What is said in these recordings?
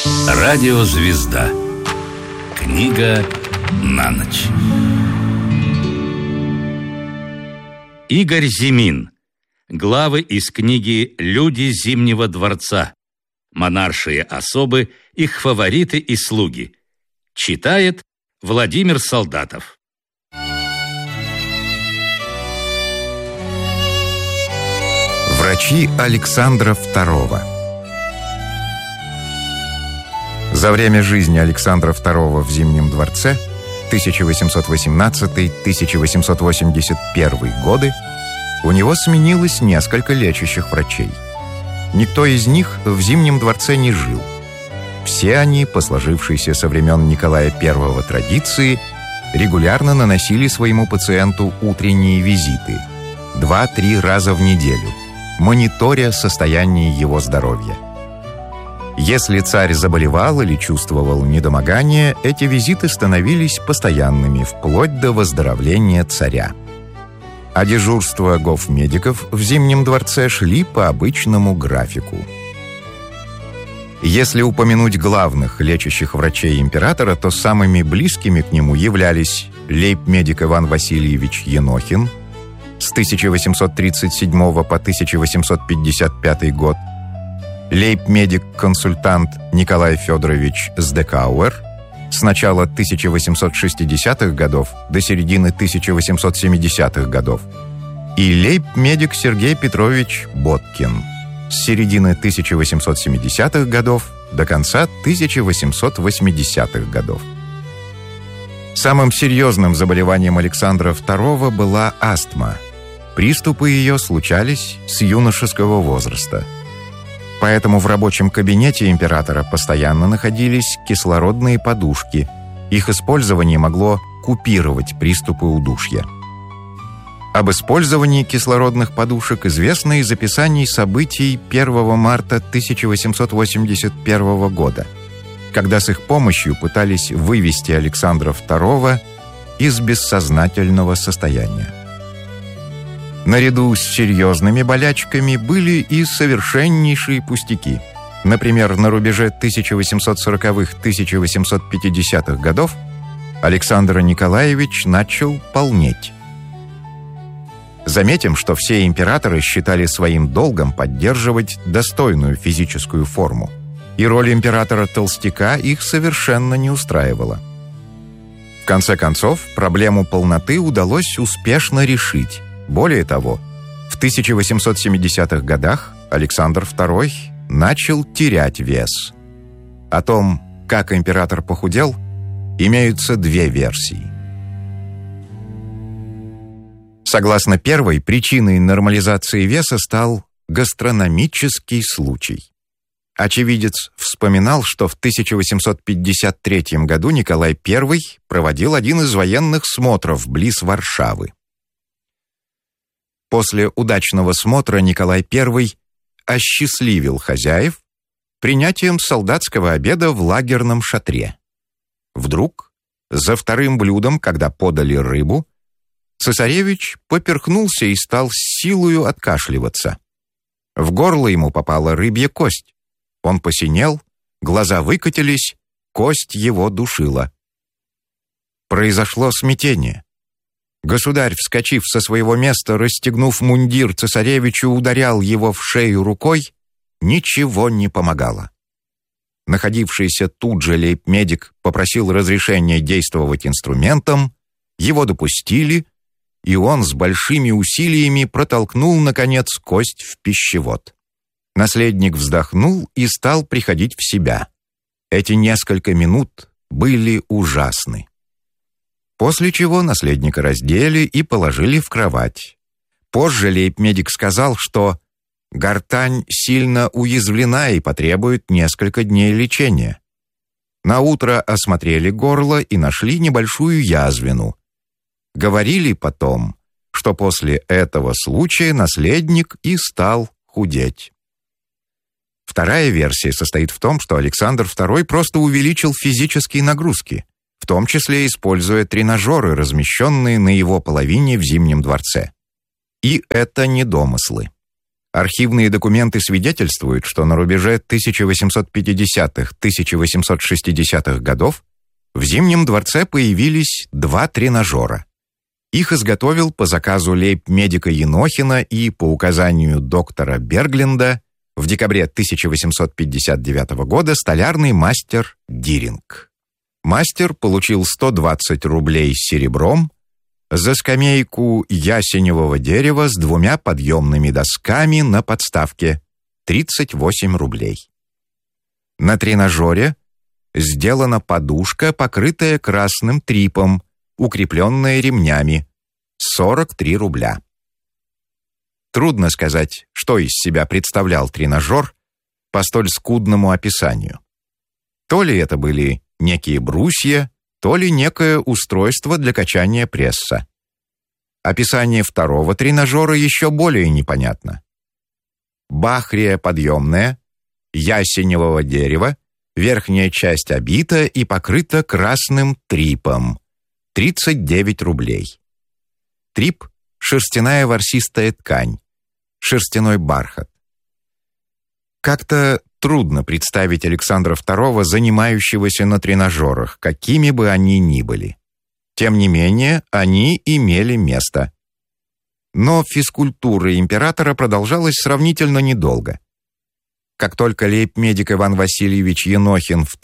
Радиозвезда. Книга на ночь. Игорь Зимин. Главы из книги «Люди Зимнего дворца». Монаршие особы, их фавориты и слуги. Читает Владимир Солдатов. Врачи Александра II. За время жизни Александра II в Зимнем дворце 1818-1881 годы у него сменилось несколько лечащих врачей. Никто из них в Зимнем дворце не жил. Все они, по сложившейся со времен Николая I традиции, регулярно наносили своему пациенту утренние визиты 2-3 раза в неделю, мониторя состояние его здоровья. Если царь заболевал или чувствовал недомогание, эти визиты становились постоянными вплоть до выздоровления царя. А дежурства гофмедиков в Зимнем дворце шли по обычному графику. Если упомянуть главных лечащих врачей императора, то самыми близкими к нему являлись лейб-медик Иван Васильевич Енохин с 1837 по 1855 год, лейб-медик-консультант Николай Федорович Сдекауэр с начала 1860-х годов до середины 1870-х годов и лейб-медик Сергей Петрович Боткин с середины 1870-х годов до конца 1880-х годов. Самым серьезным заболеванием Александра II была астма. Приступы ее случались с юношеского возраста. Поэтому в рабочем кабинете императора постоянно находились кислородные подушки. Их использование могло купировать приступы удушья. Об использовании кислородных подушек известно из описаний событий 1 марта 1881 года, когда с их помощью пытались вывести Александра II из бессознательного состояния. Наряду с серьезными болячками были и совершеннейшие пустяки. Например, на рубеже 1840-1850-х годов Александр Николаевич начал полнеть. Заметим, что все императоры считали своим долгом поддерживать достойную физическую форму, и роль императора-толстяка их совершенно не устраивала. В конце концов, проблему полноты удалось успешно решить. Более того, в 1870-х годах Александр II начал терять вес. О том, как император похудел, имеются две версии. Согласно первой, причиной нормализации веса стал гастрономический случай. Очевидец вспоминал, что в 1853 году Николай I проводил один из военных смотров близ Варшавы. После удачного смотра Николай I осчастливил хозяев принятием солдатского обеда в лагерном шатре. Вдруг, за вторым блюдом, когда подали рыбу, цесаревич поперхнулся и стал с силою откашливаться. В горло ему попала рыбья кость. Он посинел, глаза выкатились, кость его душила. Произошло смятение. Государь, вскочив со своего места, расстегнув мундир цесаревичу, ударял его в шею рукой. Ничего не помогало. Находившийся тут же лейб-медик попросил разрешения действовать инструментом, его допустили, и он с большими усилиями протолкнул, наконец, кость в пищевод. Наследник вздохнул и стал приходить в себя. Эти несколько минут были ужасны. После чего наследника раздели и положили в кровать. Позже лейб-медик сказал, что гортань сильно уязвлена и потребует несколько дней лечения. Наутро осмотрели горло и нашли небольшую язвину. Говорили потом, что после этого случая наследник и стал худеть. Вторая версия состоит в том, что Александр II просто увеличил физические нагрузки, в том числе используя тренажеры, размещенные на его половине в Зимнем дворце. И это не домыслы. Архивные документы свидетельствуют, что на рубеже 1850-1860-х годов в Зимнем дворце появились 2 тренажера. Их изготовил по заказу лейб-медика Енохина и по указанию доктора Бергленда в декабре 1859 года столярный мастер Диринг. Мастер получил 120 рублей серебром за скамейку ясеневого дерева с 2 подъемными досками на подставке, 38 рублей. На тренажере сделана подушка, покрытая красным трипом, укрепленная ремнями, 43 рубля. Трудно сказать, что из себя представлял тренажер по столь скудному описанию. То ли это были некие брусья, то ли некое устройство для качания пресса. Описание второго тренажера еще более непонятно. Бахрия подъемная, ясеневого дерева, верхняя часть обита и покрыта красным трипом, 39 рублей. Трип — шерстяная ворсистая ткань, шерстяной бархат. Как-то трудно представить Александра II, занимающегося на тренажерах, какими бы они ни были. Тем не менее, они имели место. Но физкультура императора продолжалась сравнительно недолго. Как только лейб-медик Иван Васильевич Енохин в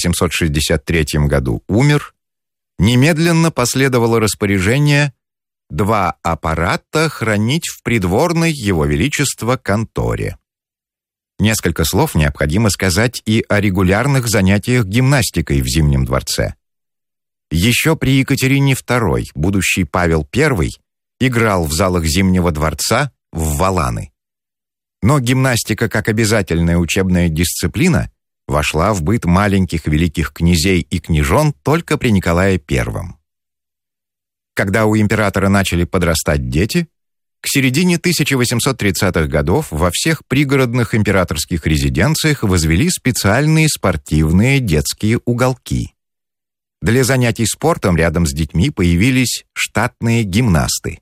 1863 году умер, немедленно последовало распоряжение 2 аппарата хранить в придворной Его Величества конторе. Несколько слов необходимо сказать и о регулярных занятиях гимнастикой в Зимнем дворце. Еще при Екатерине II будущий Павел I играл в залах Зимнего дворца в валаны. Но гимнастика как обязательная учебная дисциплина вошла в быт маленьких великих князей и княжон только при Николае I. Когда у императора начали подрастать дети, к середине 1830-х годов во всех пригородных императорских резиденциях возвели специальные спортивные детские уголки. Для занятий спортом рядом с детьми появились штатные гимнасты.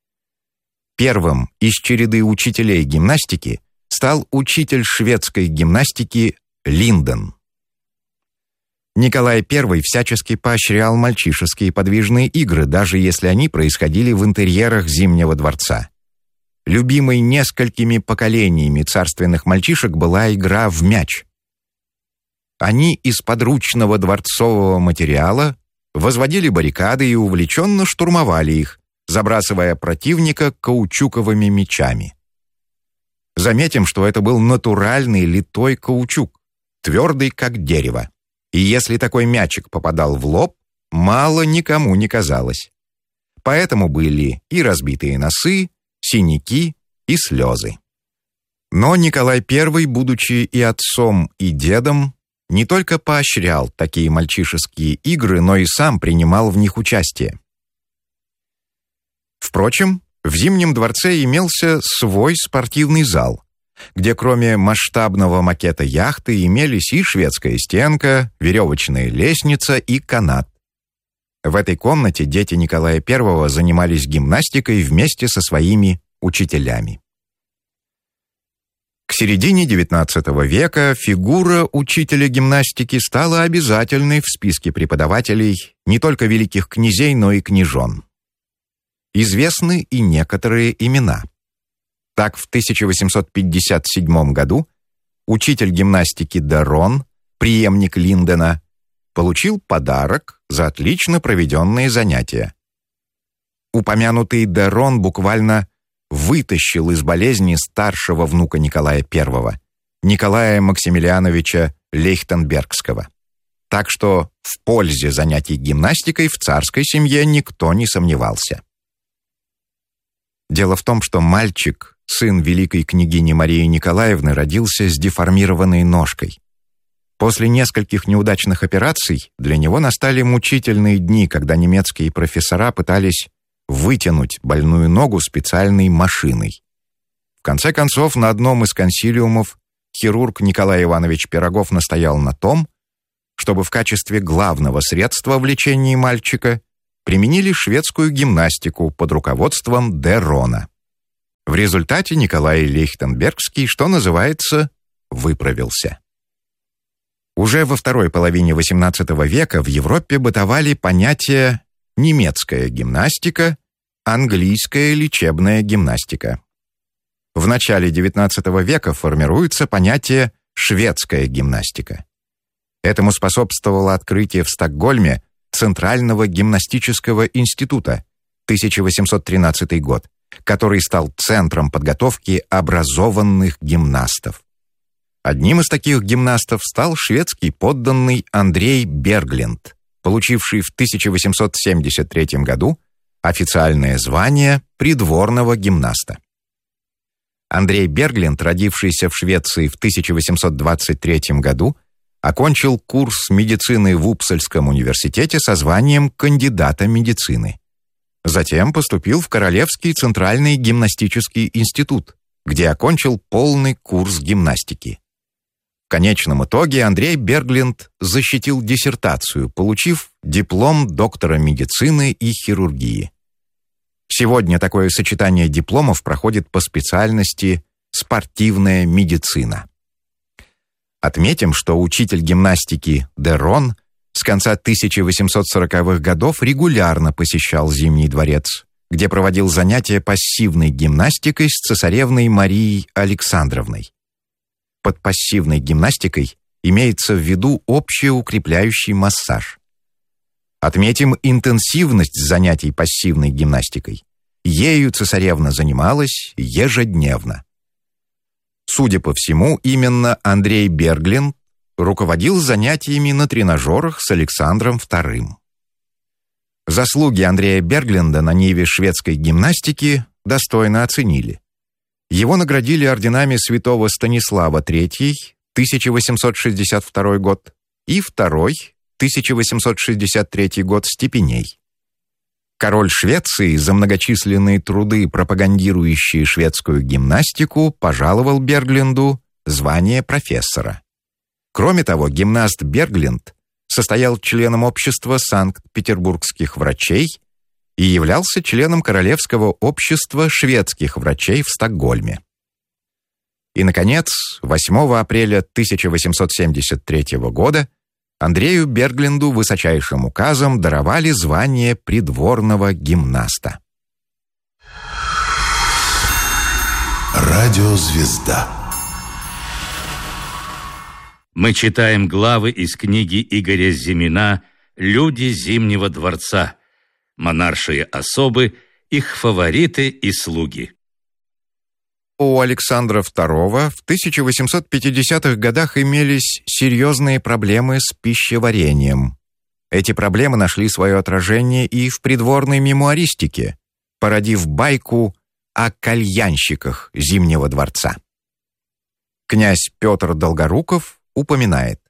Первым из череды учителей гимнастики стал учитель шведской гимнастики Линден. Николай I всячески поощрял мальчишеские подвижные игры, даже если они происходили в интерьерах Зимнего дворца. Любимой несколькими поколениями царственных мальчишек была игра в мяч. Они из подручного дворцового материала возводили баррикады и увлеченно штурмовали их, забрасывая противника каучуковыми мячами. Заметим, что это был натуральный литой каучук, твердый как дерево. И если такой мячик попадал в лоб, мало никому не казалось. Поэтому были и разбитые носы, синяки и слезы. Но Николай I, будучи и отцом, и дедом, не только поощрял такие мальчишеские игры, но и сам принимал в них участие. Впрочем, в Зимнем дворце имелся свой спортивный зал, где кроме масштабного макета яхты имелись и шведская стенка, веревочная лестница и канат. В этой комнате дети Николая I занимались гимнастикой вместе со своими учителями. К середине XIX века фигура учителя гимнастики стала обязательной в списке преподавателей не только великих князей, но и княжон. Известны и некоторые имена. Так, в 1857 году учитель гимнастики Дерон, преемник Линдена, получил подарок за отлично проведенные занятия. Упомянутый Дерон буквально вытащил из болезни старшего внука Николая I, Николая Максимилиановича Лейхтенбергского. Так что в пользе занятий гимнастикой в царской семье никто не сомневался. Дело в том, что мальчик, сын великой княгини Марии Николаевны, родился с деформированной ножкой. После нескольких неудачных операций для него настали мучительные дни, когда немецкие профессора пытались вытянуть больную ногу специальной машиной. В конце концов, на одном из консилиумов хирург Николай Иванович Пирогов настоял на том, чтобы в качестве главного средства в лечении мальчика применили шведскую гимнастику под руководством Дерона. В результате Николай Лейхтенбергский, что называется, выправился. Уже во второй половине XVIII века в Европе бытовали понятия немецкая гимнастика, английская лечебная гимнастика. В начале XIX века формируется понятие шведская гимнастика. Этому способствовало открытие в Стокгольме Центрального гимнастического института, 1813 год, который стал центром подготовки образованных гимнастов. Одним из таких гимнастов стал шведский подданный Андрей Бергленд, получивший в 1873 году официальное звание придворного гимнаста. Андрей Бергленд, родившийся в Швеции в 1823 году, окончил курс медицины в Упсальском университете со званием кандидата медицины. Затем поступил в Королевский Центральный гимнастический институт, где окончил полный курс гимнастики. В конечном итоге Андрей Бергленд защитил диссертацию, получив диплом доктора медицины и хирургии. Сегодня такое сочетание дипломов проходит по специальности «спортивная медицина». Отметим, что учитель гимнастики Дерон с конца 1840-х годов регулярно посещал Зимний дворец, где проводил занятия пассивной гимнастикой с цесаревной Марией Александровной. Под пассивной гимнастикой имеется в виду общеукрепляющий массаж. Отметим интенсивность занятий пассивной гимнастикой. Ею цесаревна занималась ежедневно. Судя по всему, именно Андрей Бергленд руководил занятиями на тренажерах с Александром II. Заслуги Андрея Бергленда на ниве шведской гимнастики достойно оценили. Его наградили орденами святого Станислава III, 1862 год, и II, 1863 год степеней. Король Швеции за многочисленные труды, пропагандирующие шведскую гимнастику, пожаловал Бергленду звание профессора. Кроме того, гимнаст Бергленд состоял членом общества санкт-петербургских врачей и являлся членом Королевского общества шведских врачей в Стокгольме. И, наконец, 8 апреля 1873 года Андрею Бергленду высочайшим указом даровали звание придворного гимнаста. Радиозвезда. Мы читаем главы из книги Игоря Зимина «Люди Зимнего дворца», монаршие особы, их фавориты и слуги. У Александра II в 1850-х годах имелись серьезные проблемы с пищеварением. Эти проблемы нашли свое отражение и в придворной мемуаристике, породив байку о кальянщиках Зимнего дворца. Князь Петр Долгоруков упоминает: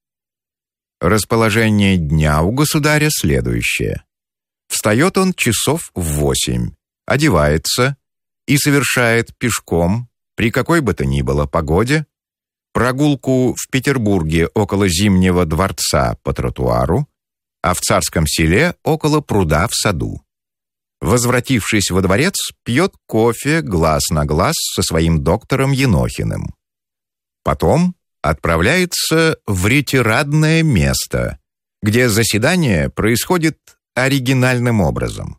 расположение дня у государя следующее. Встает он часов в 8, одевается и совершает пешком, при какой бы то ни было погоде, прогулку в Петербурге около Зимнего дворца по тротуару, а в Царском селе около пруда в саду. Возвратившись во дворец, пьет кофе глаз на глаз со своим доктором Енохиным. Потом отправляется в ретирадное место, где заседание происходит оригинальным образом.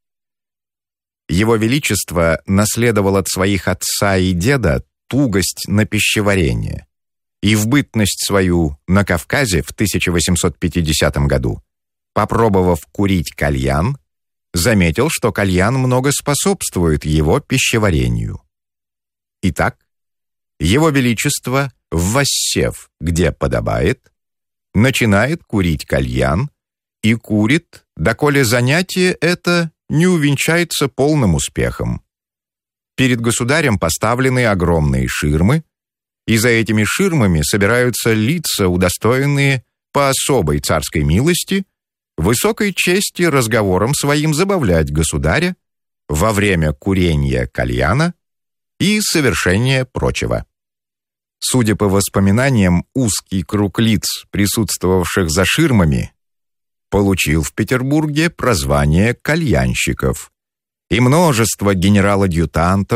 Его Величество наследовал от своих отца и деда тугость на пищеварение, и в бытность свою на Кавказе в 1850 году, попробовав курить кальян, заметил, что кальян много способствует его пищеварению. Итак, Его Величество, воссев, где подобает, начинает курить кальян и курит, доколе занятие это не увенчается полным успехом. Перед государем поставлены огромные ширмы, и за этими ширмами собираются лица, удостоенные по особой царской милости, высокой чести разговором своим забавлять государя во время курения кальяна и совершения прочего. Судя по воспоминаниям, узкий круг лиц, присутствовавших за ширмами, получил в Петербурге прозвание кальянщиков, и множество генерал-адъютантов,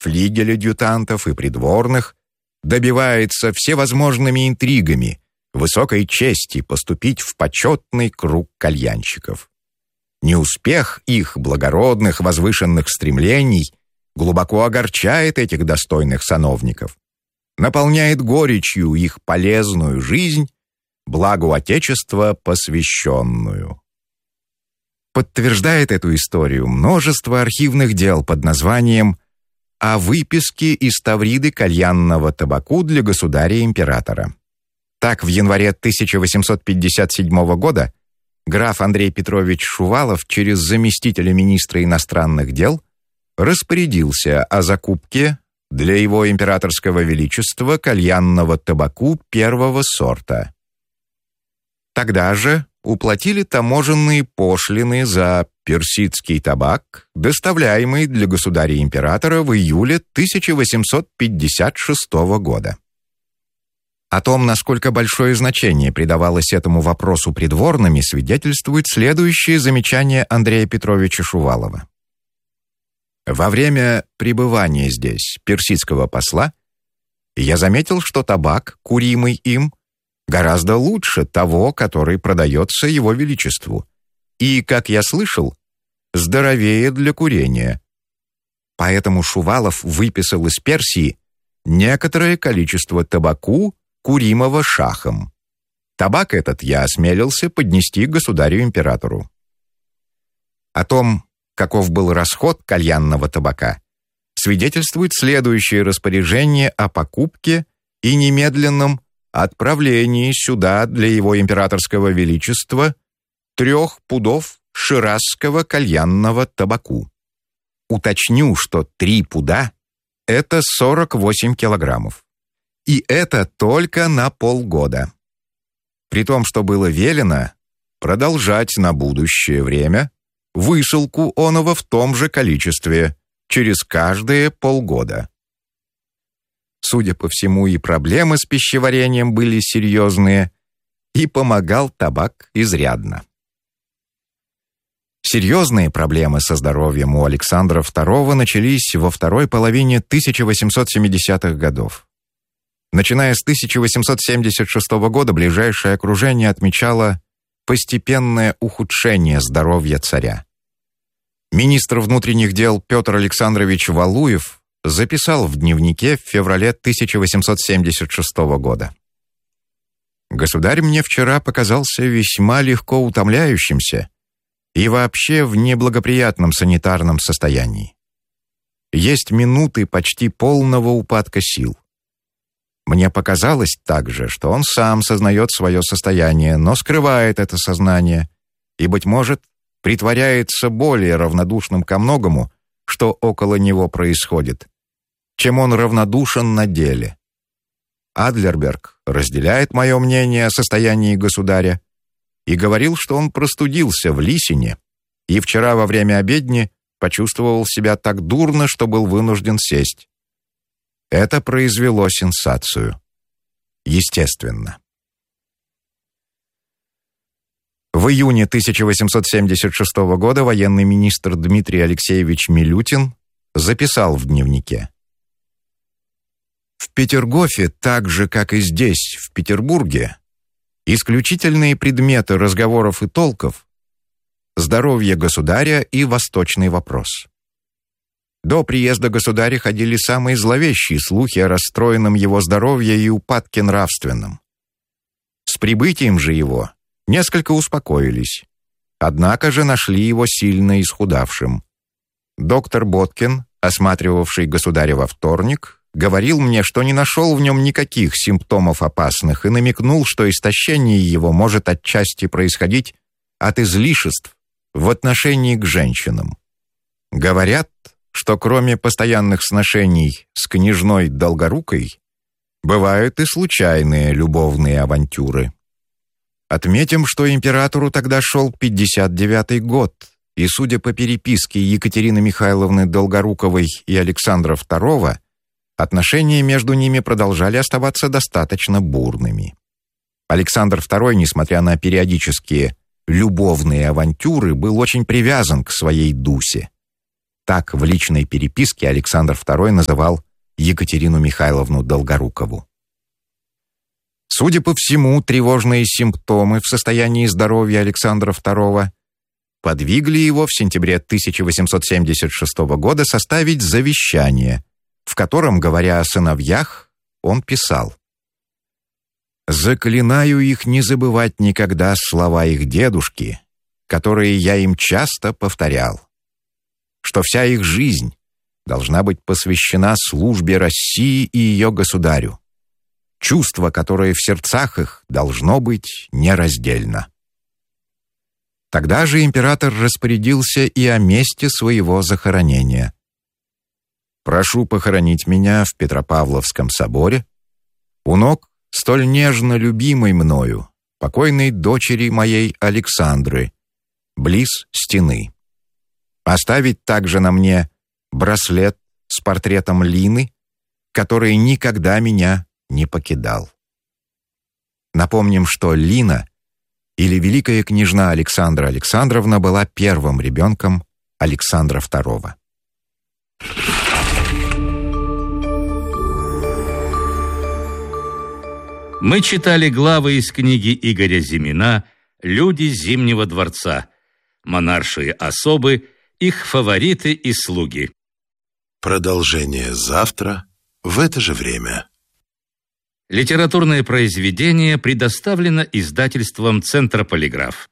флигель-адъютантов и придворных, добивается всевозможными интригами высокой чести поступить в почетный круг кальянщиков. Неуспех их благородных возвышенных стремлений глубоко огорчает этих достойных сановников, наполняет горечью их полезную жизнь, благу Отечества посвященную. Подтверждает эту историю множество архивных дел под названием «О выписке из Тавриды кальянного табаку для государя-императора». Так, в январе 1857 года граф Андрей Петрович Шувалов через заместителя министра иностранных дел распорядился о закупке для его императорского величества кальянного табаку первого сорта. Тогда же уплатили таможенные пошлины за персидский табак, доставляемый для государя-императора в июле 1856 года. О том, насколько большое значение придавалось этому вопросу придворными, свидетельствует следующее замечание Андрея Петровича Шувалова. Во время пребывания здесь персидского посла я заметил, что табак, куримый им, гораздо лучше того, который продается его величеству, и, как я слышал, здоровее для курения. Поэтому Шувалов выписал из Персии некоторое количество табаку, куримого шахом. Табак этот я осмелился поднести государю-императору. О том, каков был расход кальянного табака, свидетельствует следующее распоряжение о покупке и немедленном отправлении сюда для его императорского величества 3 пудов ширазского кальянного табаку. Уточню, что 3 пуда — это 48 килограммов. И это только на полгода. При том, что было велено продолжать на будущее время высылку оного в том же количестве через каждые полгода. Судя по всему, и проблемы с пищеварением были серьезные, и помогал табак изрядно. Серьезные проблемы со здоровьем у Александра II начались во второй половине 1870-х годов. Начиная с 1876 года ближайшее окружение отмечало постепенное ухудшение здоровья царя. Министр внутренних дел Петр Александрович Валуев записал в дневнике в феврале 1876 года. «Государь мне вчера показался весьма легко утомляющимся и вообще в неблагоприятном санитарном состоянии. Есть минуты почти полного упадка сил. Мне показалось также, что он сам сознает свое состояние, но скрывает это сознание и, быть может, притворяется более равнодушным ко многому, что около него происходит, чем он равнодушен на деле. Адлерберг разделяет мое мнение о состоянии государя и говорил, что он простудился в Лисине и вчера во время обедни почувствовал себя так дурно, что был вынужден сесть. Это произвело сенсацию. Естественно. В июне 1876 года военный министр Дмитрий Алексеевич Милютин записал в дневнике: «В Петергофе, так же, как и здесь, в Петербурге, исключительные предметы разговоров и толков — здоровье государя и восточный вопрос. До приезда государя ходили самые зловещие слухи о расстроенном его здоровье и упадке нравственном. С прибытием же его несколько успокоились, однако же нашли его сильно исхудавшим. Доктор Боткин, осматривавший государя во вторник, говорил мне, что не нашел в нем никаких симптомов опасных и намекнул, что истощение его может отчасти происходить от излишеств в отношении к женщинам. Говорят, что кроме постоянных сношений с княжной Долгорукой бывают и случайные любовные авантюры. Отметим, что императору тогда шел 59-й год, и, судя по переписке Екатерины Михайловны Долгоруковой и Александра II, отношения между ними продолжали оставаться достаточно бурными. Александр II, несмотря на периодические любовные авантюры, был очень привязан к своей Дусе. Так в личной переписке Александр II называл Екатерину Михайловну Долгорукову. Судя по всему, тревожные симптомы в состоянии здоровья Александра II подвигли его в сентябре 1876 года составить завещание, в котором, говоря о сыновьях, он писал: «Заклинаю их не забывать никогда слова их дедушки, которые я им часто повторял, что вся их жизнь должна быть посвящена службе России и ее государю, чувство, которое в сердцах их должно быть нераздельно». Тогда же император распорядился и о месте своего захоронения. «Прошу похоронить меня в Петропавловском соборе у ног столь нежно любимой мною, покойной дочери моей Александры, близ стены. Оставить также на мне браслет с портретом Лины, который никогда меня не покидал». Напомним, что Лина, или великая княжна Александра Александровна, была первым ребенком Александра II. Мы читали главы из книги Игоря Зимина «Люди Зимнего дворца», монаршие особы, их фавориты и слуги. Продолжение завтра в это же время. Литературное произведение предоставлено издательством «Центр Полиграф».